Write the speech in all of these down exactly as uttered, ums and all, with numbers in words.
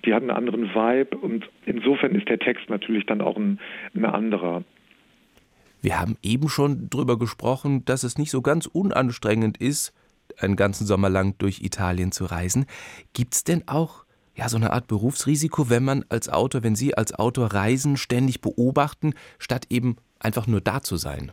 die hat einen anderen Vibe und insofern ist der Text natürlich dann auch ein, ein anderer. Wir haben eben schon drüber gesprochen, dass es nicht so ganz unanstrengend ist, einen ganzen Sommer lang durch Italien zu reisen. Gibt es denn auch ja, so eine Art Berufsrisiko, wenn man als Autor, wenn Sie als Autor reisen, ständig beobachten, statt eben einfach nur da zu sein?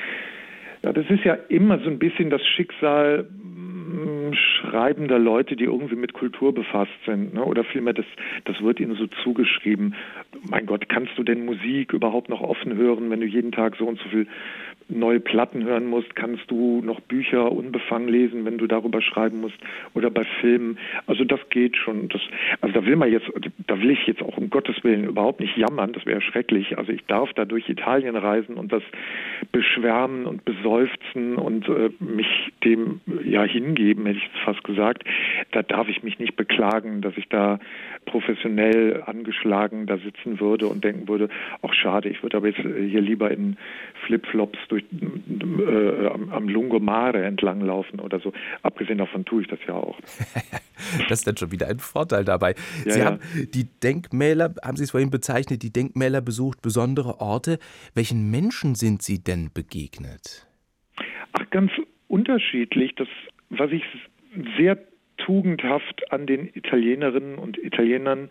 Ja, das ist ja immer so ein bisschen das Schicksal mh, schreibender Leute, die irgendwie mit Kultur befasst sind, ne? Oder vielmehr, das, das wird ihnen so zugeschrieben. Mein Gott, kannst du denn Musik überhaupt noch offen hören, wenn du jeden Tag so und so viel neue Platten hören musst? Kannst du noch Bücher unbefangen lesen, wenn du darüber schreiben musst? Oder bei Filmen? Also das geht schon. Das, also da will man jetzt, da will ich jetzt auch um Gottes Willen überhaupt nicht jammern, das wäre schrecklich. Also ich darf da durch Italien reisen und das beschwärmen und beseufzen und äh, mich dem ja hingeben, hätte ich jetzt fast gesagt. Da darf ich mich nicht beklagen, dass ich da professionell angeschlagen da sitzen würde und denken würde, ach schade, ich würde aber jetzt hier lieber in Flipflops durch äh, am, am Lungomare entlang laufen oder so. Abgesehen davon tue ich das ja auch. Das ist dann schon wieder ein Vorteil dabei. Ja, Sie ja. haben die Denkmäler, haben Sie es vorhin bezeichnet, die Denkmäler besucht, besondere Orte. Welchen Menschen sind Sie denn begegnet? Ach, ganz unterschiedlich. Das, was ich sehr tugendhaft an den Italienerinnen und Italienern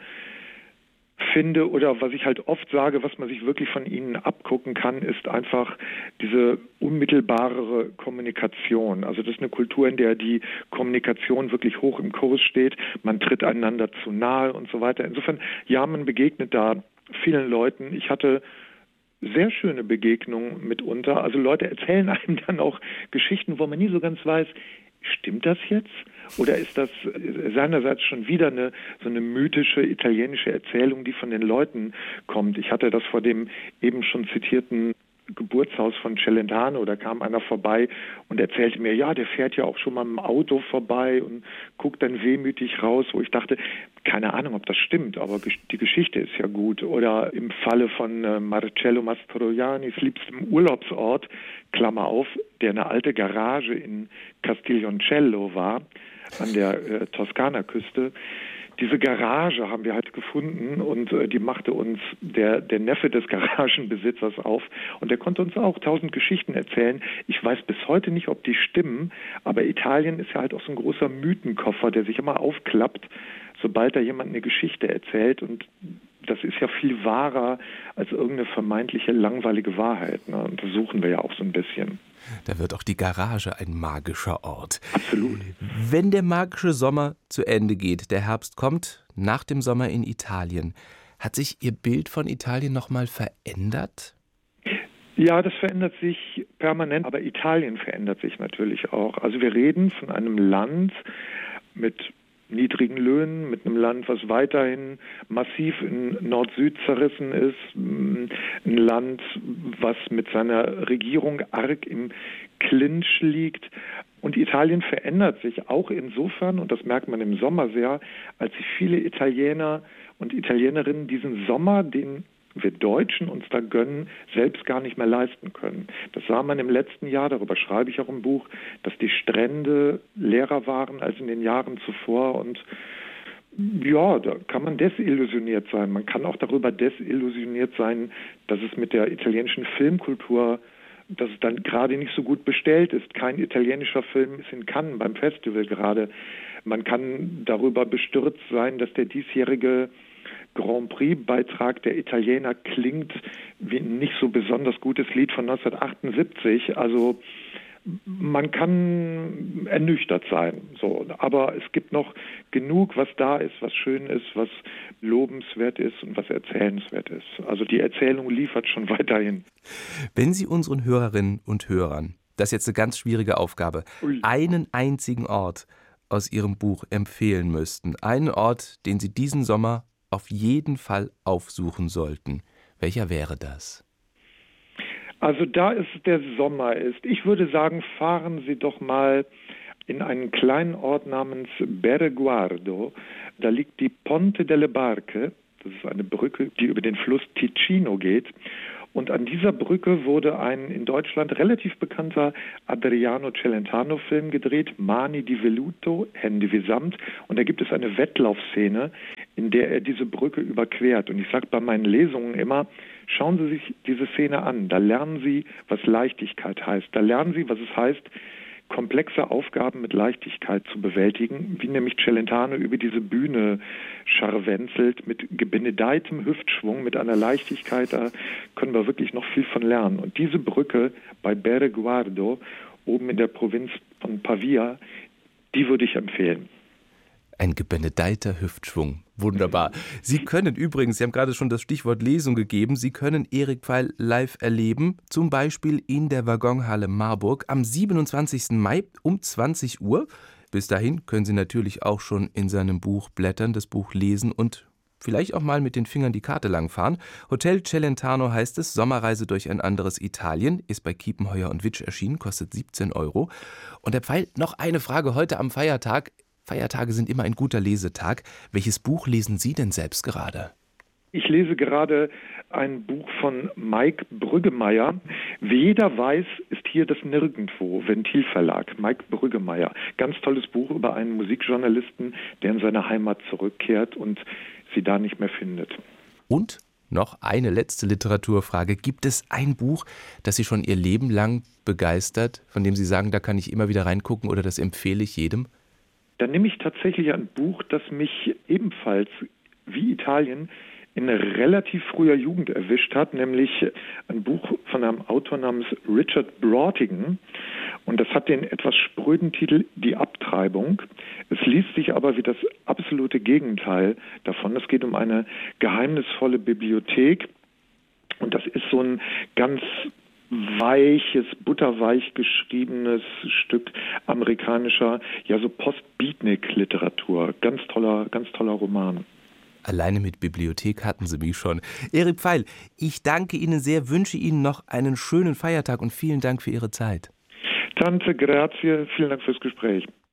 finde oder was ich halt oft sage, was man sich wirklich von ihnen abgucken kann, ist einfach diese unmittelbare Kommunikation. Also das ist eine Kultur, in der die Kommunikation wirklich hoch im Kurs steht. Man tritt einander zu nahe und so weiter. Insofern, ja, man begegnet da vielen Leuten. Ich hatte sehr schöne Begegnungen mitunter. Also Leute erzählen einem dann auch Geschichten, wo man nie so ganz weiß, stimmt das jetzt? Oder ist das seinerseits schon wieder eine so eine mythische italienische Erzählung, die von den Leuten kommt? Ich hatte das vor dem eben schon zitierten Geburtshaus von Celentano, da kam einer vorbei und erzählte mir, ja, der fährt ja auch schon mal im Auto vorbei und guckt dann wehmütig raus, wo ich dachte, keine Ahnung, ob das stimmt, aber die Geschichte ist ja gut. Oder im Falle von äh, Marcello Mastroiannis liebstem Urlaubsort, Klammer auf, der eine alte Garage in Castiglioncello war, an der äh, Toskana-Küste. Diese Garage haben wir halt gefunden und äh, die machte uns der, der Neffe des Garagenbesitzers auf und der konnte uns auch tausend Geschichten erzählen. Ich weiß bis heute nicht, ob die stimmen, aber Italien ist ja halt auch so ein großer Mythenkoffer, der sich immer aufklappt, sobald da jemand eine Geschichte erzählt und das ist ja viel wahrer als irgendeine vermeintliche langweilige Wahrheit, ne? Und das suchen wir ja auch so ein bisschen. Da wird auch die Garage ein magischer Ort. Absolut. Wenn der magische Sommer zu Ende geht, der Herbst kommt, nach dem Sommer in Italien, hat sich Ihr Bild von Italien nochmal verändert? Ja, das verändert sich permanent, aber Italien verändert sich natürlich auch. Also wir reden von einem Land mit niedrigen Löhnen, mit einem Land, was weiterhin massiv in Nord-Süd zerrissen ist, ein Land, was mit seiner Regierung arg im Clinch liegt. Und Italien verändert sich auch insofern, und das merkt man im Sommer sehr, als sich viele Italiener und Italienerinnen diesen Sommer, den wir Deutschen uns da gönnen, selbst gar nicht mehr leisten können. Das sah man im letzten Jahr, darüber schreibe ich auch im Buch, dass die Strände leerer waren als in den Jahren zuvor und ja, da kann man desillusioniert sein. Man kann auch darüber desillusioniert sein, dass es mit der italienischen Filmkultur, dass es dann gerade nicht so gut bestellt ist. Kein italienischer Film ist in Cannes beim Festival gerade. Man kann darüber bestürzt sein, dass der diesjährige Grand Prix-Beitrag der Italiener klingt wie ein nicht so besonders gutes Lied von neunzehnhundertachtundsiebzig. Also man kann ernüchtert sein. So. Aber es gibt noch genug, was da ist, was schön ist, was lobenswert ist und was erzählenswert ist. Also die Erzählung liefert schon weiterhin. Wenn Sie unseren Hörerinnen und Hörern, das ist jetzt eine ganz schwierige Aufgabe, Ui. einen einzigen Ort aus Ihrem Buch empfehlen müssten, einen Ort, den Sie diesen Sommer auf jeden Fall aufsuchen sollten, welcher wäre das? Also da es der Sommer ist, ich würde sagen, fahren Sie doch mal in einen kleinen Ort namens Bereguardo. Da liegt die Ponte delle Barche, das ist eine Brücke, die über den Fluss Ticino geht. Und an dieser Brücke wurde ein in Deutschland relativ bekannter Adriano Celentano-Film gedreht, Mani di Velluto, Hände wie Samt. Und da gibt es eine Wettlaufszene, in der er diese Brücke überquert. Und ich sage bei meinen Lesungen immer, schauen Sie sich diese Szene an. Da lernen Sie, was Leichtigkeit heißt. Da lernen Sie, was es heißt, komplexe Aufgaben mit Leichtigkeit zu bewältigen, wie nämlich Celentano über diese Bühne scharwenzelt, mit gebenedeitem Hüftschwung, mit einer Leichtigkeit, da können wir wirklich noch viel von lernen. Und diese Brücke bei Bereguardo, oben in der Provinz von Pavia, die würde ich empfehlen. Ein gebenedeiter Hüftschwung. Wunderbar. Sie können übrigens, Sie haben gerade schon das Stichwort Lesung gegeben, Sie können Erik Pfeil live erleben, zum Beispiel in der Waggonhalle Marburg am siebenundzwanzigsten Mai um zwanzig Uhr. Bis dahin können Sie natürlich auch schon in seinem Buch blättern, das Buch lesen und vielleicht auch mal mit den Fingern die Karte langfahren. Hotel Celentano heißt es, Sommerreise durch ein anderes Italien, ist bei Kiepenheuer und Witsch erschienen, kostet siebzehn Euro. Und Herr Pfeil, noch eine Frage heute am Feiertag. Feiertage sind immer ein guter Lesetag. Welches Buch lesen Sie denn selbst gerade? Ich lese gerade ein Buch von Mike Brüggemeier. Wie jeder weiß, ist hier das Nirgendwo, Ventilverlag. Mike Brüggemeier. Ganz tolles Buch über einen Musikjournalisten, der in seine Heimat zurückkehrt und sie da nicht mehr findet. Und noch eine letzte Literaturfrage. Gibt es ein Buch, das Sie schon Ihr Leben lang begeistert, von dem Sie sagen, da kann ich immer wieder reingucken oder das empfehle ich jedem? Dann nehme ich tatsächlich ein Buch, das mich ebenfalls wie Italien in relativ früher Jugend erwischt hat, nämlich ein Buch von einem Autor namens Richard Brautigan. Und das hat den etwas spröden Titel Die Abtreibung. Es liest sich aber wie das absolute Gegenteil davon. Es geht um eine geheimnisvolle Bibliothek. Und das ist so ein ganz weiches, butterweich geschriebenes Stück amerikanischer, ja so Post-Beatnik-Literatur. Ganz toller, ganz toller Roman. Alleine mit Bibliothek hatten Sie mich schon. Erik Pfeil, ich danke Ihnen sehr, wünsche Ihnen noch einen schönen Feiertag und vielen Dank für Ihre Zeit. Tante, grazie, vielen Dank fürs Gespräch.